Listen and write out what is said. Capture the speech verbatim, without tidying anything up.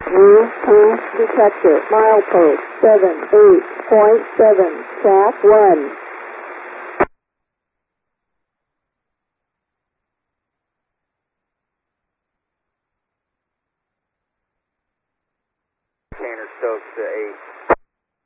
New path detector, milepost seven eight point seven, track one. Tanner Stokes to eight.